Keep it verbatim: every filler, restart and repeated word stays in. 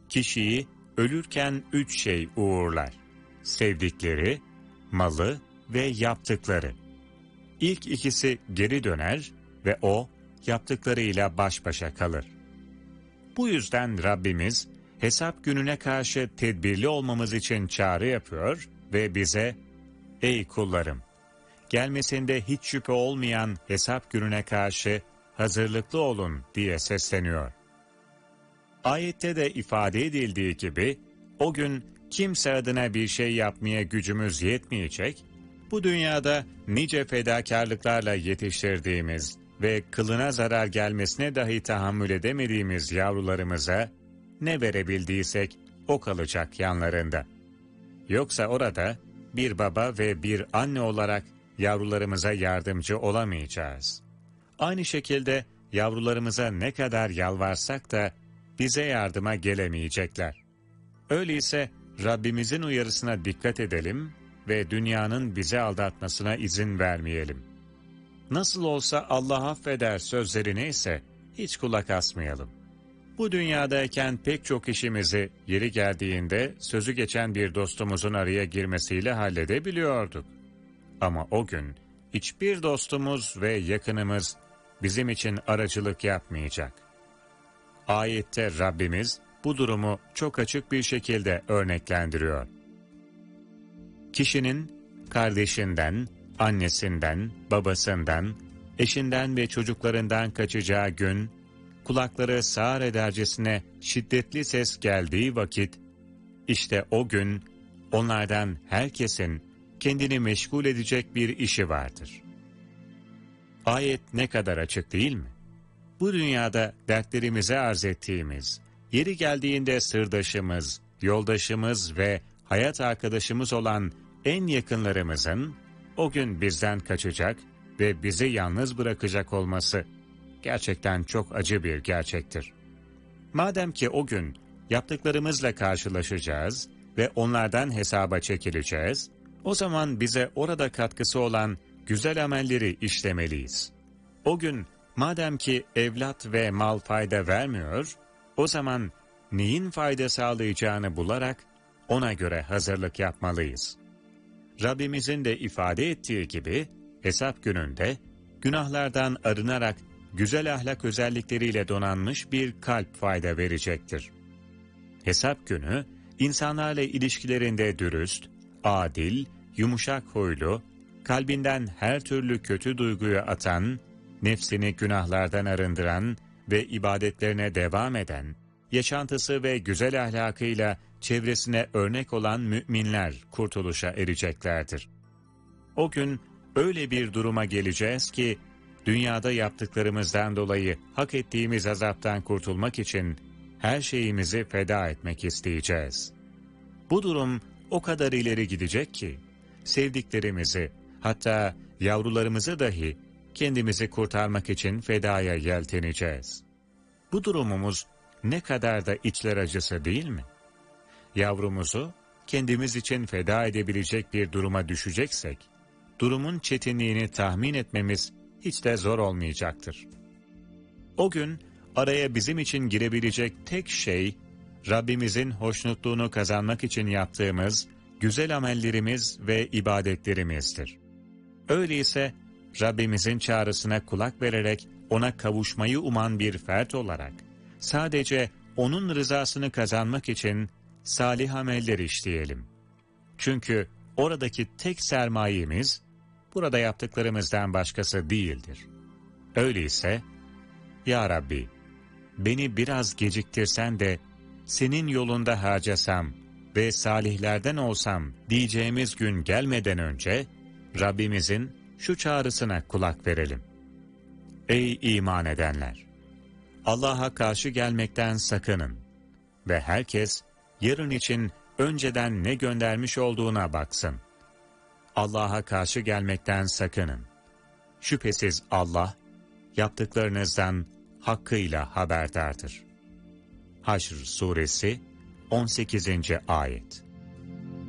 kişiyi ölürken üç şey uğurlar: sevdikleri, malı ve yaptıkları. İlk ikisi geri döner ve o yaptıklarıyla baş başa kalır. Bu yüzden Rabbimiz hesap gününe karşı tedbirli olmamız için çağrı yapıyor ve bize "Ey kullarım, gelmesinde hiç şüphe olmayan hesap gününe karşı hazırlıklı olun" diye sesleniyor. Ayette de ifade edildiği gibi o gün kimse adına bir şey yapmaya gücümüz yetmeyecek, bu dünyada nice fedakarlıklarla yetiştirdiğimiz ve kılına zarar gelmesine dahi tahammül edemediğimiz yavrularımıza ne verebildiysek o kalacak yanlarında. Yoksa orada bir baba ve bir anne olarak yavrularımıza yardımcı olamayacağız. Aynı şekilde yavrularımıza ne kadar yalvarsak da bize yardıma gelemeyecekler. Öyleyse Rabbimizin uyarısına dikkat edelim ve dünyanın bizi aldatmasına izin vermeyelim. Nasıl olsa Allah affeder sözleri neyse hiç kulak asmayalım. Bu dünyadayken pek çok işimizi yeri geldiğinde sözü geçen bir dostumuzun araya girmesiyle halledebiliyorduk. Ama o gün hiçbir dostumuz ve yakınımız bizim için aracılık yapmayacak. Ayette Rabbimiz bu durumu çok açık bir şekilde örneklendiriyor. Kişinin kardeşinden, annesinden, babasından, eşinden ve çocuklarından kaçacağı gün, kulakları sağır edercesine şiddetli ses geldiği vakit, işte o gün onlardan herkesin kendini meşgul edecek bir işi vardır. Ayet ne kadar açık değil mi? Bu dünyada dertlerimize arz ettiğimiz, yeri geldiğinde sırdaşımız, yoldaşımız ve hayat arkadaşımız olan en yakınlarımızın o gün bizden kaçacak ve bizi yalnız bırakacak olması gerçekten çok acı bir gerçektir. Madem ki o gün yaptıklarımızla karşılaşacağız ve onlardan hesaba çekileceğiz, o zaman bize orada katkısı olan güzel amelleri işlemeliyiz. O gün madem ki evlat ve mal fayda vermiyor, o zaman neyin fayda sağlayacağını bularak ona göre hazırlık yapmalıyız. Rabbimizin de ifade ettiği gibi hesap gününde günahlardan arınarak güzel ahlak özellikleriyle donanmış bir kalp fayda verecektir. Hesap günü insanlarla ilişkilerinde dürüst, adil, yumuşak huylu, kalbinden her türlü kötü duyguyu atan, nefsini günahlardan arındıran ve ibadetlerine devam eden, yaşantısı ve güzel ahlakıyla çevresine örnek olan müminler kurtuluşa ereceklerdir. O gün öyle bir duruma geleceğiz ki, dünyada yaptıklarımızdan dolayı hak ettiğimiz azaptan kurtulmak için her şeyimizi feda etmek isteyeceğiz. Bu durum o kadar ileri gidecek ki, sevdiklerimizi, hatta yavrularımızı dahi kendimizi kurtarmak için fedaya yelteneceğiz. Bu durumumuz ne kadar da içler acısı değil mi? Yavrumuzu kendimiz için feda edebilecek bir duruma düşeceksek, durumun çetinliğini tahmin etmemiz hiç de zor olmayacaktır. O gün araya bizim için girebilecek tek şey, Rabbimizin hoşnutluğunu kazanmak için yaptığımız güzel amellerimiz ve ibadetlerimizdir. Öyleyse Rabbimizin çağrısına kulak vererek ona kavuşmayı uman bir fert olarak, sadece onun rızasını kazanmak için salih ameller işleyelim. Çünkü oradaki tek sermayemiz, burada yaptıklarımızdan başkası değildir. Öyleyse, Ya Rabbi, beni biraz geciktirsen de senin yolunda harcasam ve salihlerden olsam diyeceğimiz gün gelmeden önce, Rabbimizin şu çağrısına kulak verelim. Ey iman edenler! Allah'a karşı gelmekten sakının ve herkes yarın için önceden ne göndermiş olduğuna baksın. Allah'a karşı gelmekten sakının. Şüphesiz Allah, yaptıklarınızdan hakkıyla haberdardır. Haşr Suresi on sekizinci Ayet.